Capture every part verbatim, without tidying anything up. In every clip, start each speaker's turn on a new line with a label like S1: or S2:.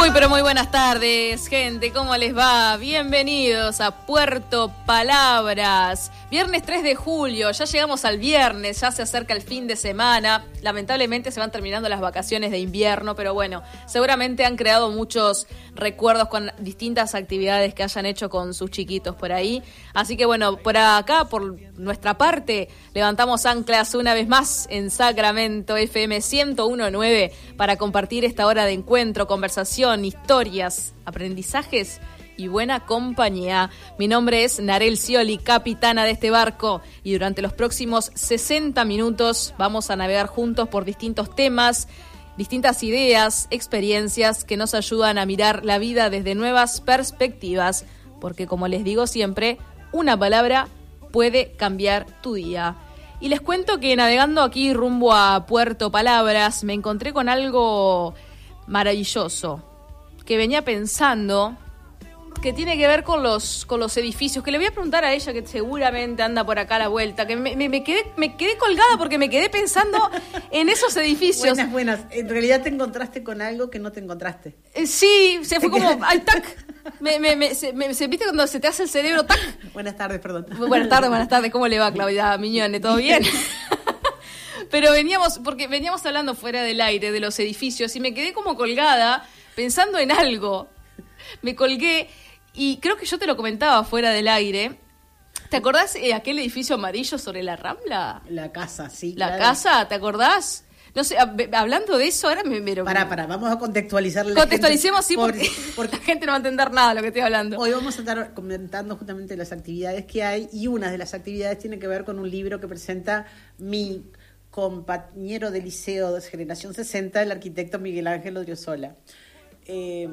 S1: Muy, pero muy buenas tardes, gente. ¿Cómo les va? Bienvenidos a Puerto Palabras. Viernes tres de julio, ya llegamos al viernes, ya se acerca el fin de semana. Lamentablemente se van terminando las vacaciones de invierno, pero bueno, seguramente han creado muchos recuerdos con distintas actividades que hayan hecho con sus chiquitos por ahí. Así que bueno, por acá, por nuestra parte, levantamos anclas una vez más en Sacramento F M ciento uno punto nueve para compartir esta hora de encuentro, conversación, historias, aprendizajes y buena compañía. Mi nombre es Narel Scioli, capitana de este barco, y durante los próximos sesenta minutos vamos a navegar juntos por distintos temas, distintas ideas, experiencias que nos ayudan a mirar la vida desde nuevas perspectivas, porque como les digo siempre, una palabra puede cambiar tu día. Y les cuento que navegando aquí rumbo a Puerto Palabras me encontré con algo maravilloso que venía pensando, que tiene que ver con los con los edificios, que le voy a preguntar a ella, que seguramente anda por acá a la vuelta, que me, me, me quedé me quedé colgada porque me quedé pensando en esos edificios.
S2: Buenas, buenas. En realidad te encontraste con algo que no te encontraste.
S1: Eh, sí, se fue como al tac. Me, me, me, se, me, se viste cuando se te hace el cerebro tac.
S2: Buenas tardes, perdón.
S1: Buenas tardes, buenas tardes. ¿Cómo le va, Claudia Miñone? ¿Todo bien? Pero veníamos, porque veníamos hablando fuera del aire de los edificios y me quedé como colgada pensando en algo. Me colgué y creo que yo te lo comentaba fuera del aire. ¿Te acordás de aquel edificio amarillo sobre la Rambla?
S2: La casa, sí.
S1: La
S2: claro.
S1: casa, ¿te acordás? No sé, hablando de eso, ahora me... me
S2: Pará, pará, vamos a contextualizarle.
S1: Contextualicemos, sí,
S2: por,
S1: porque,
S2: porque
S1: la gente no va a entender nada de lo que estoy hablando.
S2: Hoy vamos a estar comentando justamente las actividades que hay, y una de las actividades tiene que ver con un libro que presenta mi compañero de liceo de generación sesenta, el arquitecto Miguel Ángel Odriozola. Eh,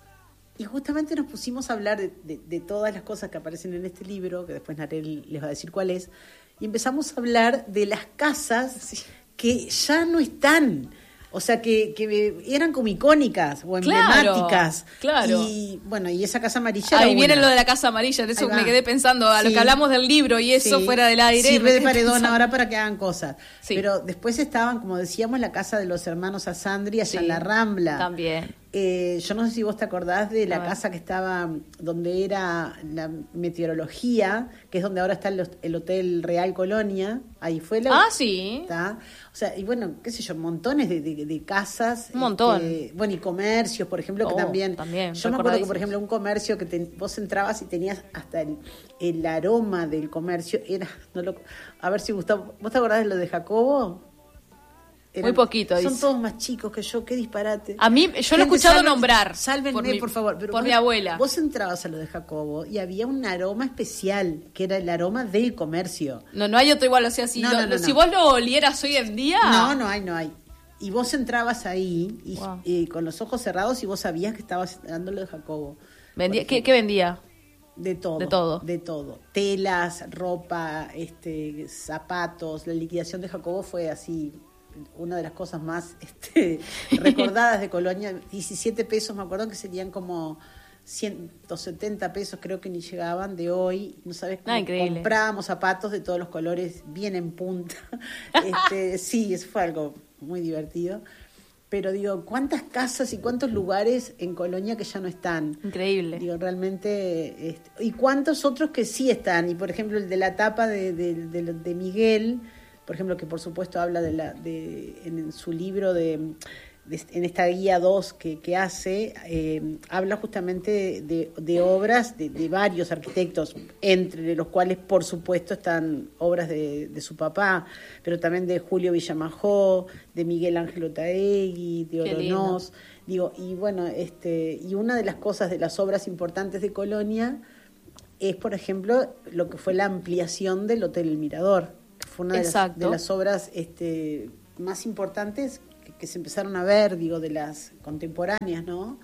S2: y justamente nos pusimos a hablar de, de, de todas las cosas que aparecen en este libro, que después Narel les va a decir cuál es, y empezamos a hablar de las casas sí. que ya no están, o sea, que, que eran como icónicas o emblemáticas.
S1: Claro, claro.
S2: Y bueno, y esa casa amarilla.
S1: Ahí viene lo de la casa amarilla, de eso me quedé pensando, a sí. lo que hablamos del libro y eso sí. fuera del aire.
S2: Sirve de paredón ahora para que hagan cosas.
S1: Sí.
S2: Pero después estaban, como decíamos, la casa de los hermanos Asandri allá sí. en la Rambla.
S1: También.
S2: Eh, yo no sé si vos te acordás de la casa que estaba donde era la meteorología, que es donde ahora está el, el Hotel Real Colonia. Ahí fue la...
S1: Ah, sí.
S2: Está. O sea, y bueno, qué sé yo, montones de, de, de casas.
S1: Un montón.
S2: Este, bueno, y comercios, por ejemplo, oh, que también...
S1: también.
S2: Yo me acuerdo que, por ejemplo, un comercio que te, vos entrabas y tenías hasta el, el aroma del comercio. Era, no lo, a ver si Gustavo... ¿Vos te acordás de lo de Jacobo?
S1: Eran, muy poquito.
S2: Son
S1: dice.
S2: todos más chicos que yo, qué disparate.
S1: A mí, yo
S2: Gente,
S1: lo he escuchado
S2: salven,
S1: nombrar.
S2: Sálvenme, por, mi, por favor. Pero
S1: por
S2: vos,
S1: mi abuela.
S2: Vos entrabas a lo de Jacobo y había un aroma especial, que era el aroma del comercio.
S1: No, no hay otro igual, o sea, si,
S2: no,
S1: lo,
S2: no, no,
S1: si
S2: no.
S1: vos lo olieras hoy en día...
S2: No, no hay, no hay. Y vos entrabas ahí y, wow. y con los ojos cerrados y vos sabías que estabas dando lo de Jacobo.
S1: Vendía, ¿qué, ¿Qué vendía?
S2: De todo,
S1: de todo,
S2: de todo. Telas, ropa, este, zapatos. La liquidación de Jacobo fue así, una de las cosas más este, recordadas de Colonia. diecisiete pesos, me acuerdo que serían como ciento setenta pesos, creo que ni llegaban de hoy. No sabes cómo
S1: ah,
S2: comprábamos zapatos de todos los colores, bien en punta. este, sí, eso fue algo muy divertido. Pero digo, ¿cuántas casas y cuántos lugares en Colonia que ya no están?
S1: Increíble. Digo,
S2: realmente... Este, y cuántos otros que sí están. Y, por ejemplo, el de la tapa de, de, de, de Miguel, por ejemplo, que por supuesto habla de la de en, en su libro, de, de en esta guía dos que, que hace, eh, habla justamente de, de obras de, de varios arquitectos, entre los cuales, por supuesto, están obras de, de su papá, pero también de Julio Villamajó, de Miguel Ángel Otaegui, de Oronoz, digo, y bueno, este, y una de las cosas de las obras importantes de Colonia es, por ejemplo, lo que fue la ampliación del Hotel El Mirador, que fue una de las, de las obras este, más importantes que, que se empezaron a ver, digo, de las contemporáneas, ¿no?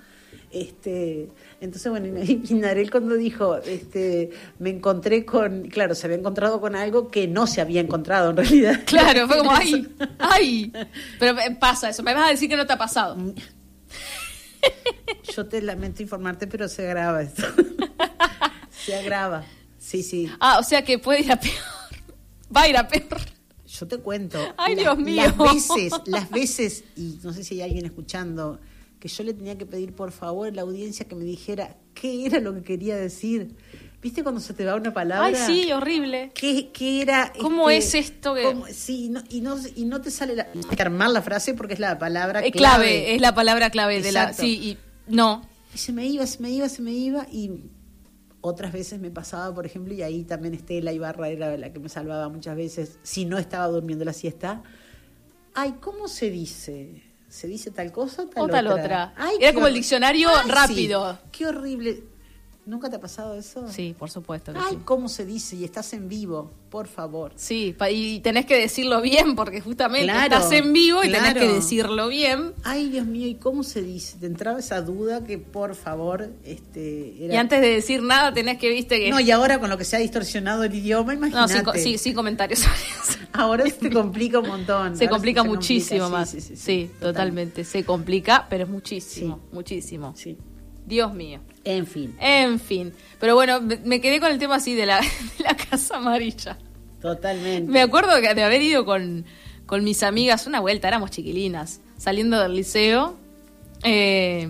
S2: Este, entonces, bueno, y Narel cuando dijo, este, me encontré con, claro, se había encontrado con algo que no se había encontrado en realidad.
S1: Claro, fue como, ay, ay, pero pasa eso, me vas a decir que no te ha pasado.
S2: Yo te lamento informarte, pero se agrava esto. Se agrava, sí, sí.
S1: Ah, o sea que puede ir a peor, va a ir a peor.
S2: Yo te cuento.
S1: Ay,
S2: la,
S1: Dios mío.
S2: Las veces, las veces, y no sé si hay alguien escuchando que yo le tenía que pedir por favor a la audiencia que me dijera qué era lo que quería decir. ¿Viste cuando se te va una palabra?
S1: Ay, sí, horrible.
S2: ¿Qué, qué era?
S1: ¿Cómo
S2: este,
S1: es esto? Que...
S2: ¿cómo? Sí, no, y, no, y no te sale la... Hay que armar la frase porque es la palabra
S1: clave.
S2: clave.
S1: Es la palabra clave. De la, sí, y no.
S2: Y se me iba, se me iba, se me iba y... Otras veces me pasaba, por ejemplo, y ahí también Estela Ibarra era la que me salvaba muchas veces, si no estaba durmiendo la siesta. Ay, ¿cómo se dice? ¿Se dice tal cosa tal
S1: o tal
S2: otra?
S1: otra.
S2: Ay,
S1: era como
S2: hor-
S1: el diccionario
S2: Ay,
S1: rápido.
S2: Sí, qué horrible. ¿Nunca te ha pasado eso?
S1: Sí, por supuesto que
S2: Ay,
S1: sí.
S2: ¿cómo se dice? Y estás en vivo, por favor.
S1: Sí, pa- y tenés que decirlo bien, porque justamente
S2: Claro,
S1: estás en vivo y
S2: claro.
S1: tenés que decirlo bien.
S2: Ay, Dios mío, ¿y cómo se dice? Te entraba esa duda que, por favor, este... Era...
S1: Y antes de decir nada tenés que, viste, que...
S2: No, y ahora con lo que se ha distorsionado el idioma,
S1: No,
S2: imagínate.
S1: sin, co- sí, sin comentarios.
S2: Ahora se complica un montón.
S1: Se
S2: Ahora
S1: complica
S2: se
S1: muchísimo
S2: complica.
S1: más.
S2: Sí, sí, sí,
S1: Sí,
S2: sí, total.
S1: totalmente. Se complica, pero es muchísimo,
S2: Sí.
S1: muchísimo.
S2: Sí.
S1: Dios mío.
S2: En fin,
S1: En fin. Pero bueno, me me quedé con el tema así de la, de la Casa Amarilla.
S2: totalmente.
S1: Me acuerdo que de haber ido con, con mis amigas una vuelta, éramos chiquilinas, saliendo del liceo. Eh,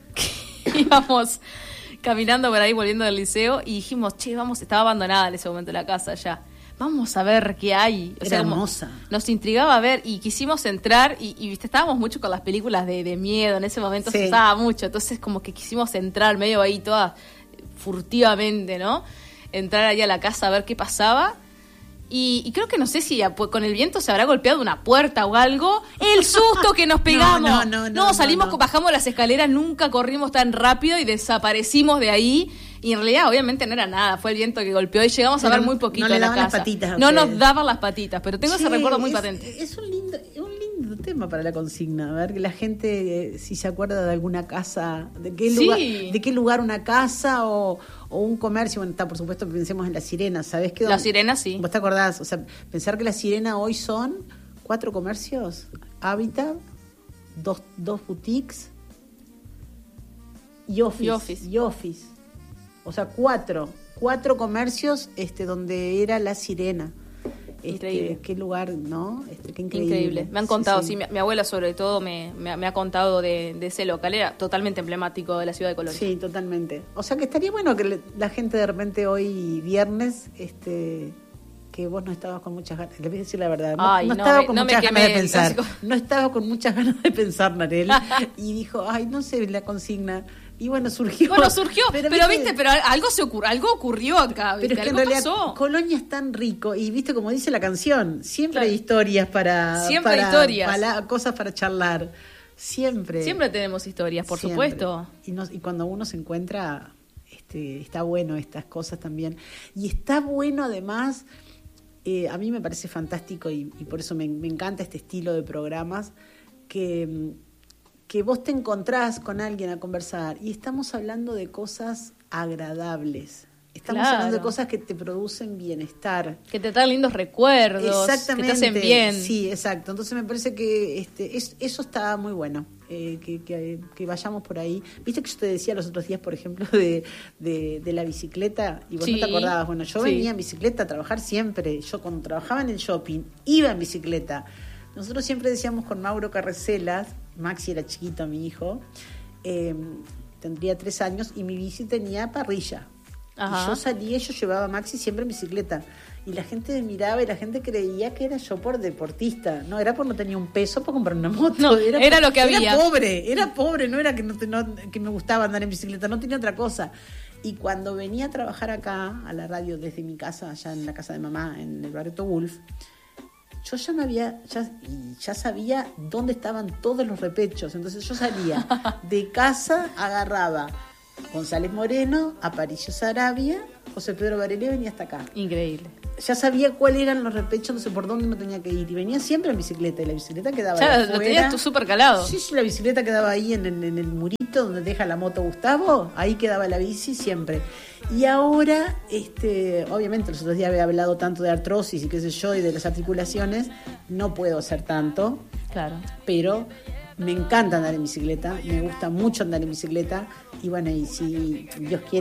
S1: íbamos caminando por ahí, volviendo del liceo, y dijimos, che, vamos, estaba abandonada en ese momento la casa ya. Vamos a ver qué hay. O
S2: Era
S1: sea, como
S2: hermosa.
S1: Nos intrigaba ver y quisimos entrar y, y viste, estábamos mucho con las películas de, de miedo, en ese momento
S2: Sí.
S1: se usaba mucho, entonces como que quisimos entrar medio ahí todas furtivamente, ¿no? Entrar ahí a la casa a ver qué pasaba. Y, y creo que no sé si ya, pues, con el viento se habrá golpeado una puerta o algo. El susto que nos pegamos.
S2: No, no, no, no,
S1: salimos,
S2: no, no.
S1: bajamos las escaleras, nunca corrimos tan rápido y desaparecimos de ahí. Y en realidad, obviamente, no era nada. Fue el viento que golpeó y llegamos
S2: Pero
S1: a ver muy poquito
S2: no le
S1: de la
S2: daban las
S1: casa.
S2: patitas a
S1: no nos
S2: ustedes.
S1: daban las patitas, pero tengo ese
S2: Che,
S1: recuerdo muy
S2: es,
S1: patente.
S2: Es un lindo, un lindo tema para la consigna. A ver, que la gente, eh, si se acuerda de alguna casa, de qué
S1: Sí.
S2: lugar, de qué lugar una casa o, o un comercio. Bueno, está, por supuesto, pensemos en La Sirena. ¿Sabés qué?
S1: La Sirena, sí.
S2: ¿Vos te acordás? O sea, pensar que La Sirena hoy son cuatro comercios: Habitat, dos, dos boutiques y Office.
S1: Y Office.
S2: y Office. O sea, cuatro. Cuatro comercios este, donde era La Sirena. Este,
S1: Increíble.
S2: Qué lugar, ¿no? Este, qué increíble.
S1: Increíble. Me han contado, sí,
S2: sí.
S1: mi, mi abuela sobre todo me, me, me ha contado de, de ese local. Era totalmente emblemático de la ciudad de Colonia.
S2: Sí, totalmente. O sea que estaría bueno que le- la gente de repente hoy viernes, este, que vos no estabas con muchas ganas, le voy a decir la verdad, no,
S1: Ay,
S2: no
S1: no
S2: estaba
S1: me-
S2: con
S1: no me
S2: muchas
S1: quemé
S2: ganas de
S1: el
S2: pensar,
S1: clásico.
S2: no estaba con muchas ganas de pensar, Narel, y dijo, ay, no sé la consigna, y bueno, surgió.
S1: Bueno, surgió, pero,
S2: viste,
S1: viste, pero algo se ocurrió, algo ocurrió acá,
S2: pero
S1: ¿viste?
S2: es que en
S1: Algo
S2: realidad
S1: pasó.
S2: Colonia es tan rico y viste como dice la canción, siempre
S1: Claro.
S2: hay historias para,
S1: Siempre hay
S2: para-
S1: historias.
S2: para- cosas para charlar, siempre.
S1: Siempre tenemos historias, por
S2: Siempre.
S1: supuesto.
S2: Y, nos- y cuando uno se encuentra, este, está bueno estas cosas también. Y está bueno además, eh, a mí me parece fantástico y, y por eso me, me encanta este estilo de programas, que, que vos te encontrás con alguien a conversar y estamos hablando de cosas agradables. Estamos
S1: Claro.
S2: hablando de cosas que te producen bienestar.
S1: Que te traen lindos recuerdos,
S2: Exactamente.
S1: que te hacen bien.
S2: Sí, exacto. Entonces me parece que este es, eso está muy bueno, eh, que, que, que vayamos por ahí. Viste que yo te decía los otros días, por ejemplo, de, de, de la bicicleta, y vos
S1: Sí,
S2: no te acordabas. Bueno, yo
S1: sí.
S2: venía en bicicleta a trabajar siempre. Yo cuando trabajaba en el shopping, iba en bicicleta. Nosotros siempre decíamos con Mauro Carreselas, Maxi era chiquito, mi hijo, eh, tendría tres años, y mi bici tenía parrilla.
S1: Ajá.
S2: Y yo salía y yo llevaba a Maxi siempre en bicicleta. Y la gente me miraba y la gente creía que era yo por deportista. No, era por no tenía un peso para comprar una moto.
S1: No, era lo que había.
S2: Era pobre, era pobre, no era que, no, te- no- que me gustaba andar en bicicleta, no tenía otra cosa. Y cuando venía a trabajar acá, a la radio desde mi casa, allá en la casa de mamá, en el Barreto Wolf, yo ya me había, ya, y ya sabía dónde estaban todos los repechos. Entonces yo salía de casa, agarraba González Moreno, Aparicio Sarabia, José Pedro Varela, venía hasta acá.
S1: Increíble.
S2: Ya sabía cuáles eran los repechos, no sé por dónde no tenía que ir. Y venía siempre en bicicleta, y la bicicleta quedaba
S1: Ya
S2: ahí
S1: lo
S2: afuera.
S1: tenías tú súper calado.
S2: Sí, sí, la bicicleta quedaba ahí en, en- en el murito donde deja la moto Gustavo, ahí quedaba la bici siempre. Y ahora, este, obviamente los otros días había hablado tanto de artrosis y qué sé yo, y de las articulaciones, no puedo hacer tanto,
S1: Claro.
S2: pero me encanta andar en bicicleta, me gusta mucho andar en bicicleta, y bueno, y si Dios quiere